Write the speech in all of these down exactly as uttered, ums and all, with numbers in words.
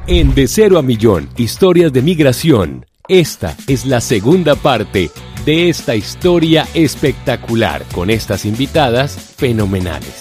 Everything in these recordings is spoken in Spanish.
En De Cero a Millón, historias de migración. Esta es la segunda parte de esta historia espectacular con estas invitadas fenomenales.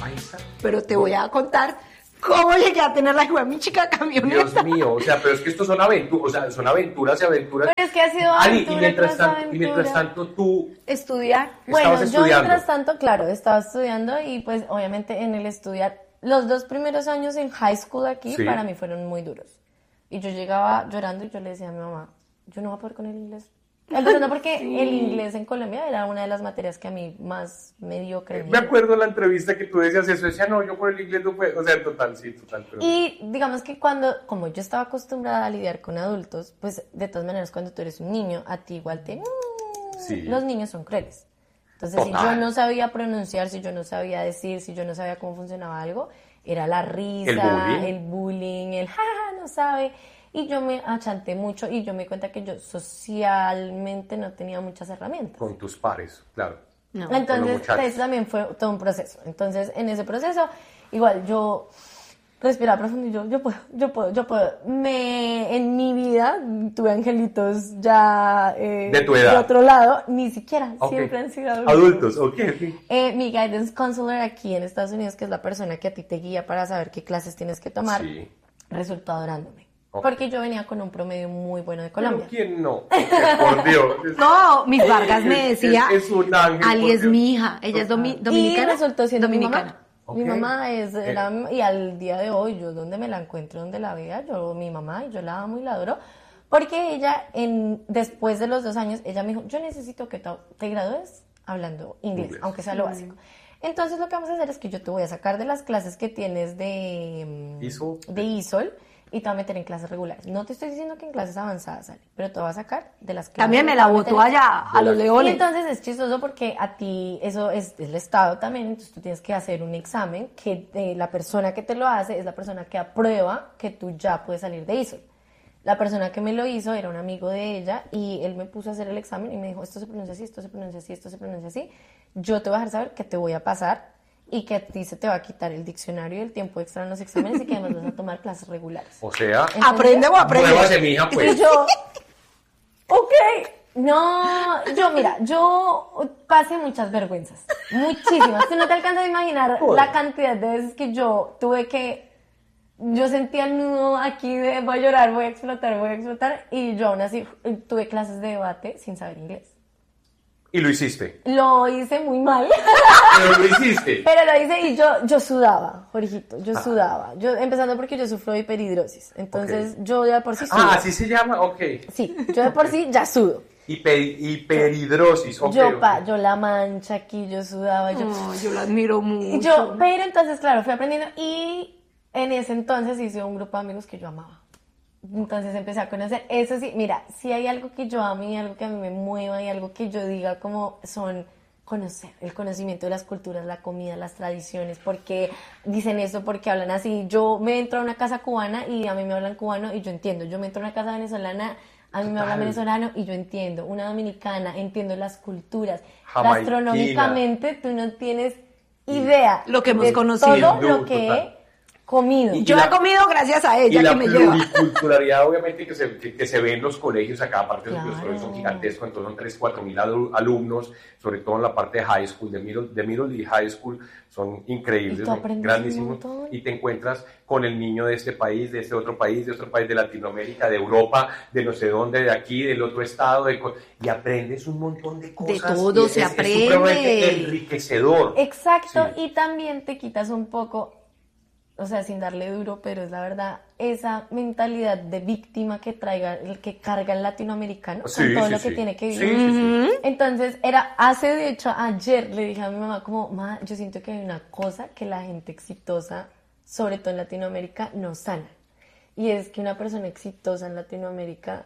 Pero te voy a contar cómo llegué a tener la hijo de mi chica camioneta. Dios mío, o sea, pero es que estos son aventuras, o sea, son aventuras y aventuras. Pero es que ha sido Ali, aventura y mientras tras tanto, y mientras tanto tú Estudiar. Bueno, yo estudiando. mientras tanto, claro, estaba estudiando y pues obviamente en el estudiar, los dos primeros años en high school aquí Sí. para mí fueron muy duros. Y yo llegaba llorando y yo le decía a mi mamá, yo no voy a poder con el inglés. Empezando porque Sí. el inglés en Colombia era una de las materias que a mí más me dio Me creencia. acuerdo en la entrevista que tú decías eso, decía, no, yo por el inglés no puedo, o sea, total, sí, total. Pero... Y digamos que cuando, como yo estaba acostumbrada a lidiar con adultos, pues de todas maneras cuando tú eres un niño, a ti igual te... Sí. Los niños son crueles. Entonces, si Total. yo no sabía pronunciar, si yo no sabía decir, si yo no sabía cómo funcionaba algo, era la risa, El bullying. el bullying, el jaja, no sabe. Y yo me achanté mucho y yo me di cuenta que yo socialmente no tenía muchas herramientas. Con tus pares, claro. No. Con los Entonces, muchachos. eso también fue todo un proceso. Entonces, en ese proceso, igual yo respiraba profundo y yo, yo puedo, yo puedo, yo puedo. Me, en mi vida tuve angelitos ya eh, De tu edad. de otro lado, ni siquiera, Ok. siempre han sido adultos. Adultos, ok, sí. Eh, mi guidance counselor aquí en Estados Unidos, que es la persona que a ti te guía para saber qué clases tienes que tomar, Sí. resultó adorándome. Ok. Porque yo venía con un promedio muy bueno de Pero Colombia. ¿quién no? Por Dios. Es- No, Miss Vargas me Es- decía, es- es un ángel, Ali por es Dios. mi hija, ella es domi- dominicana. Y resultó siendo dominicana. mi mamá. Ok. Mi mamá es, Eh. la- y al día de hoy, yo donde me la encuentro, donde la vea, yo, mi mamá, y yo la amo y la adoro, porque ella, en, después de los dos años, ella me dijo, yo necesito que te, te gradúes hablando inglés, Inglés. aunque sea lo básico. Entonces lo que vamos a hacer es que yo te voy a sacar de las clases que tienes de, mm, I S O. de I S O L y te voy a meter en clases regulares. No te estoy diciendo que en clases avanzadas sale, pero te voy a sacar de las clases. También me te la voy a meter botó en- allá a los y leones. entonces es chistoso porque a ti eso es el Estado también, entonces tú tienes que hacer un examen que eh, la persona que te lo hace es la persona que aprueba que tú ya puedes salir de I S O L. La persona que me lo hizo era un amigo de ella y él me puso a hacer el examen y me dijo, esto se pronuncia así, esto se pronuncia así, esto se pronuncia así. Yo te voy a dejar saber que te voy a pasar y que a ti se te va a quitar el diccionario y el tiempo extra en los exámenes y que además vas a tomar clases regulares. O sea, ¿Aprende o aprende? muévase, mija, Y pues. yo, ok, no, yo mira, yo pasé muchas vergüenzas, muchísimas. Tú no te alcanzas a imaginar la cantidad de veces que yo tuve que, yo sentía el nudo aquí de voy a llorar, voy a explotar, voy a explotar, y yo aún así tuve clases de debate sin saber inglés. Y lo hiciste. Lo hice muy mal, Pero lo hiciste. pero lo hice y yo, yo sudaba, Jorgito, yo sudaba. Yo, empezando porque yo sufro de hiperhidrosis, entonces Ok. yo ya de por sí sudo. Ah, así se llama, ok. Sí, yo de por sí ya sudo. Hiper, hiperhidrosis, ok. yo, ok. pa, yo la mancha aquí, yo sudaba, yo... No, yo la admiro mucho. yo pero entonces, claro, fui aprendiendo y en ese entonces hice un grupo de amigos que yo amaba. Entonces empecé a conocer, eso sí, mira, si hay algo que yo amo y algo que a mí me mueva y algo que yo diga como son conocer, el conocimiento de las culturas, la comida, las tradiciones, porque dicen eso, porque hablan así. Yo me entro a una casa cubana y a mí me hablan cubano y yo entiendo. Yo me entro a una casa venezolana, a mí me hablan Total. venezolano y yo entiendo. Una dominicana, entiendo las culturas. Jamaiquina. Gastronómicamente tú no tienes idea Lo que hemos de conocido. todo lo No, que total. he comido. Y- Yo la- he comido gracias a Y ella la que me lleva. pluriculturalidad, obviamente, que se, que, que se ve en los colegios acá, aparte de que los Claro. colegios son gigantescos, entonces son tres, cuatro mil adu- alumnos, sobre todo en la parte de high school, de middle, de middle y high school, son increíbles, Y tú son aprendes un grandísimos, montón. y te encuentras con el niño de este país, de este otro país, de otro país de Latinoamérica, de Europa, de no sé dónde, de aquí, del otro estado, de co- y aprendes un montón de cosas. todo y se es, aprende. Es supremamente enriquecedor. Exacto, Sí. y también te quitas un poco, o sea, sin darle duro, pero es la verdad, esa mentalidad de víctima que traiga, el que carga el latinoamericano Sí, con todo sí, lo que sí. tiene que Sí, vivir. sí, sí. Entonces, era, hace de hecho, ayer le dije a mi mamá como, ma, yo siento que hay una cosa que la gente exitosa, sobre todo en Latinoamérica, no sana. Y es que una persona exitosa en Latinoamérica,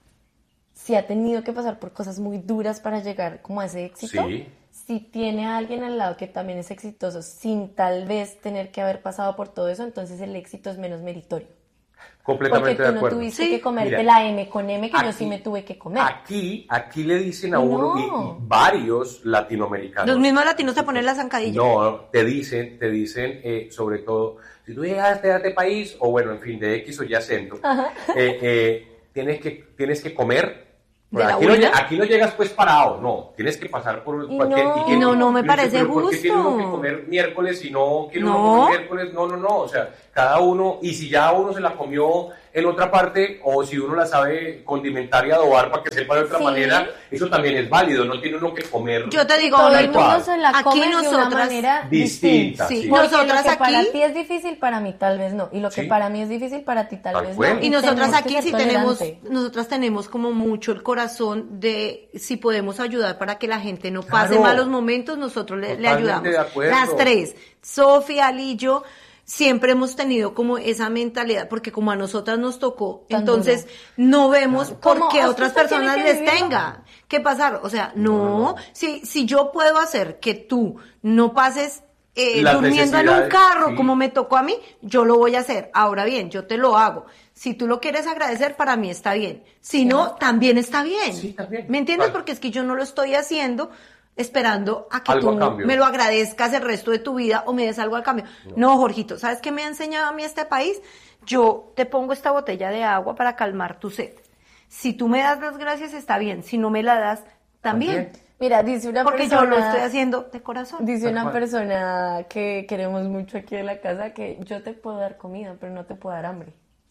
si ha tenido que pasar por cosas muy duras para llegar como a ese éxito, Sí. si tiene a alguien al lado que también es exitoso sin tal vez tener que haber pasado por todo eso, entonces el éxito es menos meritorio. Completamente Porque de tú no acuerdo. tuviste Sí. que comerte Mira, la M con M que aquí- yo sí me tuve que comer. Aquí, aquí le dicen a uno, No. y, y varios latinoamericanos. Los mismos latinos te ponen la zancadilla. No, te dicen, te dicen, eh, sobre todo, si tú llegaste a este país, o bueno, en fin, de X o Y acento, eh, eh, tienes, que, tienes que comer. ¿De la aquí, no, buena? lle- aquí no llegas pues parado, no, tienes que pasar por Y cualquier... no. que- Y no, no me yo digo, parece ¿pero por qué tiene uno justo? que comer miércoles y no quiere No. uno comer miércoles? No, no, no, o sea, cada uno, y si ya uno se la comió en otra parte, o si uno la sabe condimentar y adobar para que sepa de otra Sí. manera, eso también es válido, no tiene uno que comer... Yo te digo, Todo Hola, el mundo cual. se la Aquí come de una nosotras- manera Distinta, distinta. sí. Porque Nosotras lo que para aquí- ti es difícil, para mí tal vez no. Y lo que Sí. para mí es difícil, para ti tal, Tal vez cual. no. Y nosotras tenemos que aquí ser sí tenemos, tolerantes. nosotras tenemos como mucho el corazón de si podemos ayudar para que la gente no pase Claro. malos momentos, nosotros le, le Totalmente ayudamos. de acuerdo. Las tres, Sofía, Ali y yo, siempre hemos tenido como esa mentalidad, porque como a nosotras nos tocó, Tan entonces duro. no vemos por Como, qué "Ah, otras usted tiene personas que les vivirlo". tenga que pasar. O sea, no, Si, si yo puedo hacer que tú no pases eh, Las durmiendo en un necesidades, carro sí. como me tocó a mí, yo lo voy a hacer. Ahora bien, yo te lo hago. Si tú lo quieres agradecer, para mí está bien. Si no, también está bien. Sí, también. ¿Me entiendes? Vale. Porque es que yo no lo estoy haciendo esperando a que Algo tú a cambio. me lo agradezcas el resto de tu vida o me des algo al cambio. No, Jorgito, ¿sabes qué me ha enseñado a mí este país? Yo te pongo esta botella de agua para calmar tu sed. Si tú me das las gracias, está bien. Si no me la das, también. También. Mira, dice una Porque persona... yo lo estoy haciendo de corazón. Dice Tal una cual. persona que queremos mucho aquí en la casa que yo te puedo dar comida, pero no te puedo dar hambre.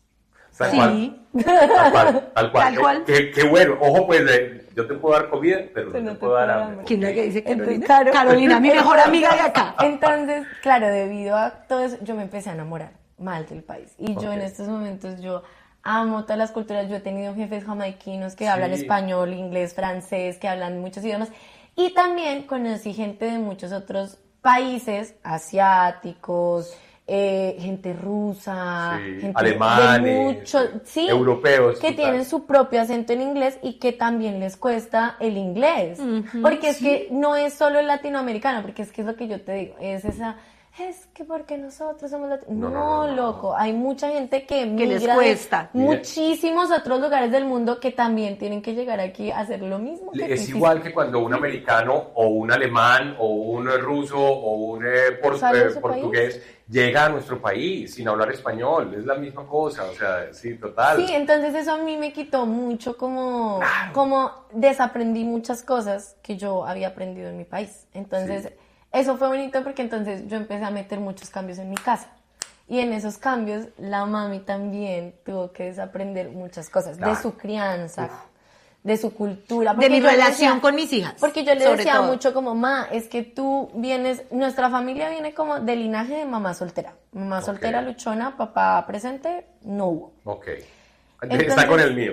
Tal Sí. cual. Tal cual. Tal cual. Tal cual. Qué, qué bueno. Ojo, pues, de- yo te puedo dar comida, pero no te puedo dar hambre. ¿Quién es la que dice Entonces, Carolina? claro. Carolina, mi mejor amiga de acá. Entonces, claro, debido a todo eso, yo me empecé a enamorar mal del país. Y yo Ok. en estos momentos, yo amo todas las culturas. Yo he tenido jefes jamaiquinos que hablan Sí. español, inglés, francés, que hablan muchos idiomas. Y también conocí gente de muchos otros países, asiáticos, eh, gente rusa, Sí, gente alemanes, de muchos, sí, europeos, que total. tienen su propio acento en inglés y que también les cuesta el inglés. Porque es que no es solo el latinoamericano, porque es que es lo que yo te digo, es esa, es que porque nosotros somos latinos. No, No, no, no, no, loco, hay mucha gente que Que les migra de cuesta. muchísimos otros lugares del mundo que también tienen que llegar aquí a hacer lo mismo que tú Es hiciste. igual que cuando un americano o un alemán o un ruso o un eh, por- Sale de eh, su portugués llega a nuestro país sin hablar español. Es la misma cosa, o sea, sí, total. Sí, entonces eso a mí me quitó mucho como, como desaprendí muchas cosas que yo había aprendido en mi país. Entonces, Sí. eso fue bonito porque entonces yo empecé a meter muchos cambios en mi casa. Y en esos cambios, la mami también tuvo que desaprender muchas cosas Claro. de su crianza, de su cultura. De porque mi yo le relación decía- con mis hijas. Porque yo le sobre decía todo. mucho como, ma, es que tú vienes, nuestra familia viene como del linaje de mamá soltera. Mamá Ok. soltera, luchona, papá presente, no hubo. Ok. Entonces- Está con el mío.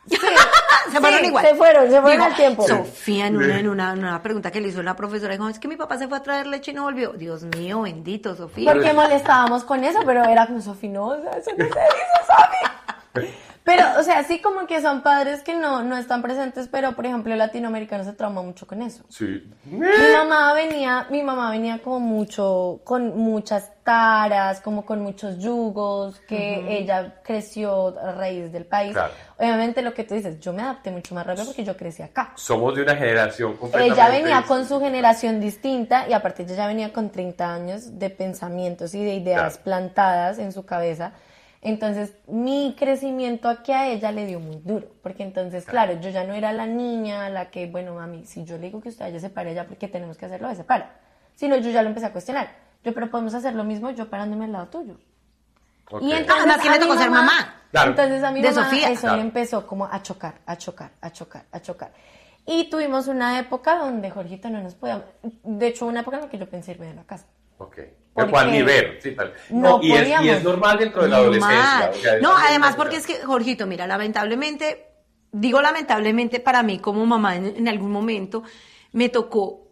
Se fueron Sí, igual. se fueron, se fueron Digo, al tiempo. Sofía, en una, en, una, en una pregunta que le hizo la profesora, dijo, es que mi papá se fue a traer leche y no volvió. Dios mío, bendito, Sofía. Porque molestábamos con eso, pero era como, Sofi, no, o sea, eso no se dice, Sofi. Pero, o sea, sí como que son padres que no, no están presentes, pero, por ejemplo, el latinoamericano se trauma mucho con eso. Sí. Mi mamá venía, mi mamá venía como mucho, con muchas taras, como con muchos yugos, que ella creció a raíz del país. Claro. Obviamente lo que tú dices, yo me adapté mucho más rápido porque yo crecí acá. Somos de una generación completamente... Ella venía con su generación distinta y aparte ella ya venía con treinta años de pensamientos y de ideas Claro. plantadas en su cabeza. Entonces mi crecimiento aquí a ella le dio muy duro, porque entonces, claro, yo ya no era la niña, la que, bueno, mami, si yo le digo que usted ya se pare ya porque tenemos que hacerlo, se para. Sino yo ya lo empecé a cuestionar. Yo, pero podemos hacer lo mismo yo parándome al lado tuyo. Ok. Y entonces, Además que a le mi tocó ser mamá. Claro. Entonces a mi De mamá Sofía. eso Claro. le empezó como a chocar, a chocar, a chocar, a chocar. Y tuvimos una época donde Jorgito no nos podía... De hecho, una época en la que yo pensé irme de la casa. Ok. Porque Cual ni ver, sí, tal. no y, es, y podíamos. es normal dentro de la adolescencia. Normal. o sea, es No, normal. además porque es que, Jorgito, mira, lamentablemente, digo lamentablemente para mí como mamá en, en algún momento, me tocó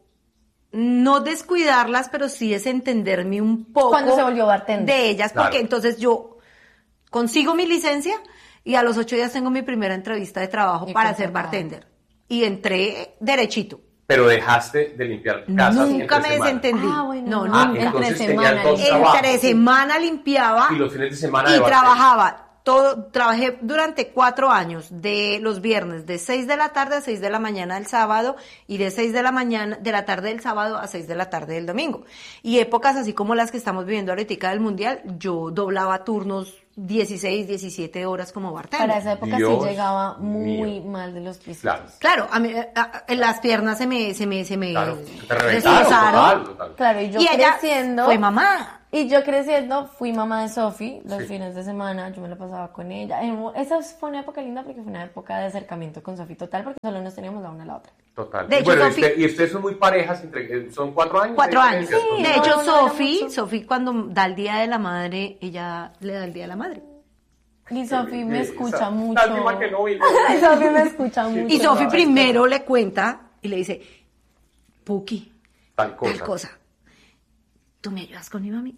no descuidarlas, pero sí desentenderme un poco Cuando se volvió bartender. de ellas, porque Claro. entonces yo consigo mi licencia y a los ocho días tengo mi primera entrevista de trabajo Y para contratada. ser bartender. Y entré derechito. Pero dejaste de limpiar casas Nunca entre me semana. desentendí. Ah, bueno, no, no. Ah, nunca. entonces Entre tenías semana, dos limpia. trabajos. Entre semana limpiaba Y los fines de semana y de bartender. trabajaba todo, trabajé durante cuatro años, de los viernes, de seis de la tarde a seis de la mañana del sábado, y de seis de la mañana, de la tarde del sábado a seis de la tarde del domingo. Y épocas así como las que estamos viviendo ahorita del Mundial, yo doblaba turnos dieciséis, diecisiete horas como bartender. Para esa época Dios sí llegaba muy mío. mal de los pisitos. Claro. Claro, a mí, a- a- las piernas se me, se me, se me Claro, te reventaron, destrozaron. total, total. Claro, y yo Y ella creciendo... fue mamá. Y yo creciendo fui mamá de Sofi los Sí. fines de semana, yo me la pasaba con ella. Eh, Esa fue una época linda porque fue una época de acercamiento con Sofi total porque solo nos teníamos la una a la otra. Total. De Y hecho, bueno, y Sofi- usted- y ustedes son muy parejas, entre, son cuatro años. Cuatro de años. diferencia, De son- hecho, No, no era Sofi, mucho. Sofi cuando da el Día de la Madre, ella le da el Día de la Madre. Y Sofi me Eh, escucha esa- mucho. lástima que no vino. Sofi me escucha mucho. Y Sofi Ay, primero le cuenta y le dice, Puki, Tal cosa. tal cosa, ¿tú me ayudas con mi mami?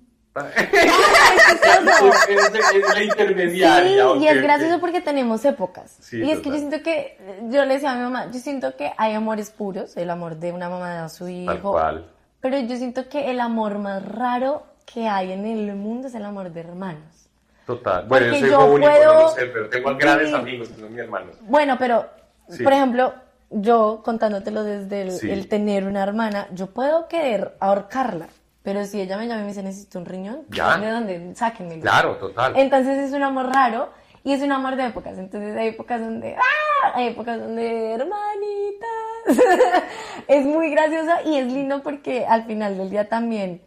es, es- es la intermediaria. Sí, ok, y es ok. gracioso porque tenemos épocas. Sí, y es que yo total. siento que, yo le decía a mi mamá, yo siento que hay amores puros, el amor de una mamá a su hijo. Tal cual. Pero yo siento que el amor más raro que hay en el mundo es el amor de hermanos. Total. Bueno, Porque yo soy yo hijo único, puedo- no lo sé, pero tengo grandes Sí. amigos que son mis hermanos. Bueno, pero, Sí. por ejemplo, yo contándotelo desde el, Sí. el tener una hermana, yo puedo querer ahorcarla, pero si ella me llama y me dice necesito un riñón, Ya. ¿de dónde? Sáquenmelo. Claro, total. Entonces es un amor raro y es un amor de épocas. Entonces hay épocas donde, ¡ah! Hay épocas donde, hermanitas. Es muy gracioso y es lindo porque al final del día también,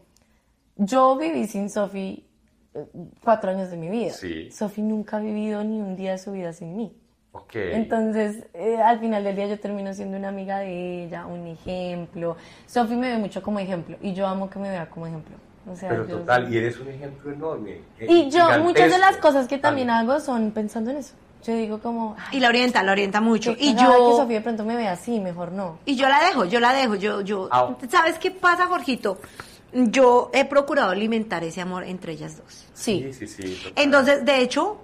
yo viví sin Sofi eh, cuatro años de mi vida. Sí. Sofi nunca ha vivido ni un día de su vida sin mí. Ok. Entonces, eh, al final del día yo termino siendo una amiga de ella, un ejemplo. Sofi me ve mucho como ejemplo y yo amo que me vea como ejemplo. O sea, Pero yo- total, y eres un ejemplo enorme. eh, Y yo, muchas de las gigantesco. cosas que también hago son pensando en eso. Yo digo como, ay, Y la orienta, la orienta mucho. qué Y cagada que yo, Sofía de pronto me vea así, mejor no. y yo la dejo, yo la dejo, yo, yo, Ah. ¿sabes qué pasa, Jorgito? Yo he procurado alimentar ese amor entre ellas dos. Sí, sí, sí. total. Entonces, de hecho,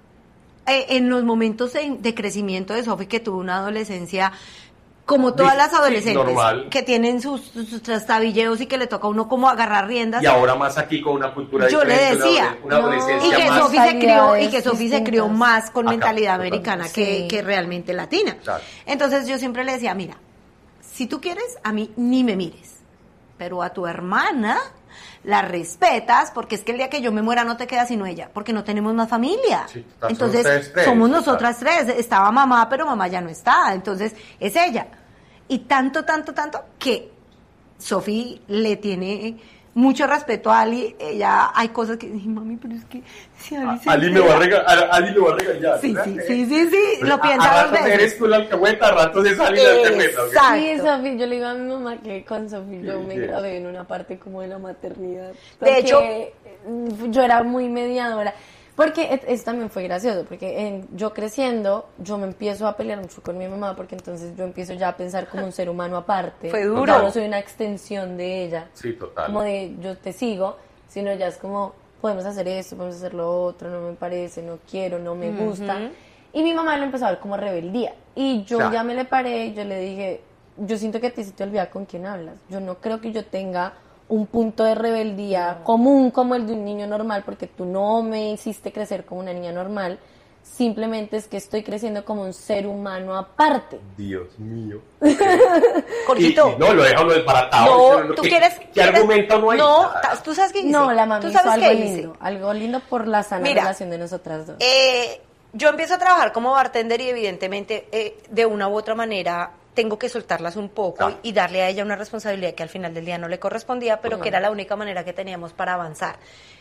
eh, en los momentos de, de crecimiento de Sofi, que tuvo una adolescencia como todas Sí, las sí, adolescentes, normal. que tienen sus, sus trastabilleos y que le toca a uno como agarrar riendas. Y ahora más aquí con una cultura Yo le diferente, una decía, adole- una no, adolescencia Y que más... Sofi se crió, y que mentalidades Sofi se crió distintas. más con Acá, mentalidad total. americana que, Sí. que realmente latina. Claro. Entonces yo siempre le decía, mira, si tú quieres, a mí ni me mires, pero a tu hermana la respetas, porque es que el día que yo me muera no te queda sino ella, porque no tenemos más familia. Sí, total, son Entonces ustedes tres, somos total. nosotras tres. Estaba mamá, pero mamá ya no está, entonces es ella. Y tanto, tanto, tanto que Sofi le tiene mucho respeto a Ali. Ella, hay cosas que dije, mami, pero es que si Ali se Ali me entera". va a regañar, Ali lo va a regañar. Sí, ¿verdad? sí, sí, sí, sí, Pues, lo a- piensa a dos ratos veces. eres tú la alcahueta, a ratos es Ali la alcahueta. ¿ok? Exacto. Sí, Sofi, yo le digo a mi mamá que con Sofi yo Sí, me sí. grabé en una parte como de la maternidad. De hecho- Porque yo era muy mediadora. Porque es- eso también fue gracioso, porque en- yo creciendo, yo me empiezo a pelear mucho con mi mamá, porque entonces yo empiezo ya a pensar como un ser humano aparte. Fue duro. Ya no soy una extensión de ella. Sí, total. Como de yo te sigo, sino ya es como podemos hacer esto, podemos hacer lo otro, no me parece, no quiero, no me gusta. Y mi mamá lo empezó a ver como rebeldía. Y yo Claro. ya me le paré y yo le dije, yo siento que a ti se te olvida con quién hablas. Yo no creo que yo tenga un punto de rebeldía común como el de un niño normal, porque tú no me hiciste crecer como una niña normal. Simplemente es que estoy creciendo como un ser humano aparte. Dios mío. Jorgito. Y- y no, lo deja uno desbaratado. No, Dice, tú ¿qué- quieres. ¿Qué quieres- argumento no hay? No, Nada. ta- tú sabes qué dice. No, la mami ¿Tú hizo sabes algo qué dice? lindo. Algo lindo por la sana Mira, relación de nosotras dos. Eh, yo empiezo a trabajar como bartender y evidentemente eh, de una u otra manera tengo que soltarlas un poco Claro. y darle a ella una responsabilidad que al final del día no le correspondía, pero Total. que era la única manera que teníamos para avanzar.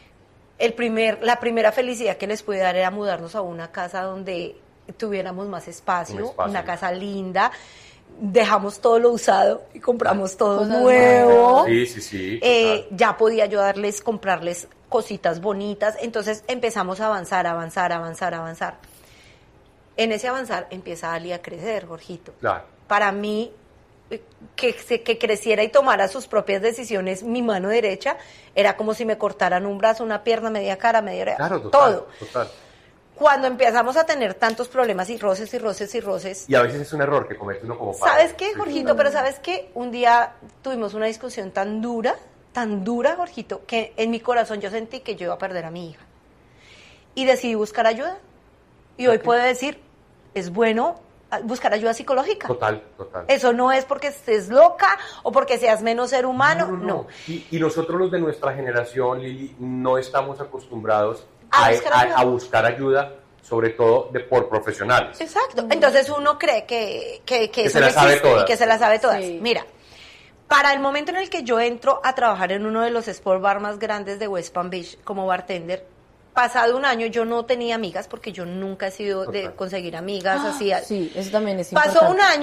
El primer, la primera felicidad que les pude dar era mudarnos a una casa donde tuviéramos más espacio, Un espacio. una casa linda. Dejamos todo lo usado y compramos todo Cosas nuevo. Sí, sí, sí. Eh, total. ya podía yo darles, comprarles cositas bonitas. Entonces empezamos a avanzar, avanzar, avanzar, avanzar. En ese avanzar empieza Ali a crecer, Jorgito. Claro. Para mí, eh, que, se- que creciera y tomara sus propias decisiones, mi mano derecha, era como si me cortaran un brazo, una pierna, media cara, media oreja, Claro, total. todo. Total. Cuando empezamos a tener tantos problemas y roces y roces y roces, Y a veces es un error que comete uno como padre. ¿sabes qué, Sí, Jorgito? Pero ¿sabes qué? Un día tuvimos una discusión tan dura, tan dura, Jorgito, que en mi corazón yo sentí que yo iba a perder a mi hija. y decidí buscar ayuda. Y hoy puedo decir, es bueno buscar ayuda psicológica. Total, total. Eso no es porque estés loca o porque seas menos ser humano, no. no, no, no. Y, y nosotros los de nuestra generación, Lili, no estamos acostumbrados a, a, buscar, a, ayuda. a buscar ayuda, sobre todo de por profesionales. Exacto. Entonces uno cree que, que, que, Que eso se no la sabe existe todas. y que se la sabe todas. Sí. Mira, para el momento en el que yo entro a trabajar en uno de los sport bar más grandes de West Palm Beach como bartender, pasado un año yo no tenía amigas porque yo nunca he sido de Total. conseguir amigas así. Sí, eso también es Pasó importante. un año